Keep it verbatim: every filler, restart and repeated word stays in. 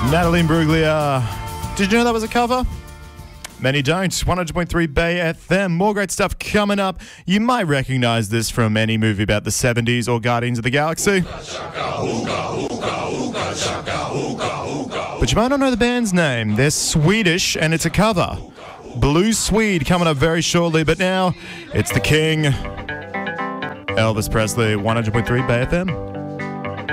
Natalie Imbruglia. Did you know that was a cover? Many don't. one hundred point three Bay F M. More great stuff coming up. You might recognize this from any movie about the seventies or Guardians of the Galaxy. But you might not know the band's name. They're Swedish and it's a cover. Blue Swede coming up very shortly. But now, it's the King. Elvis Presley, one hundred point three Bay F M.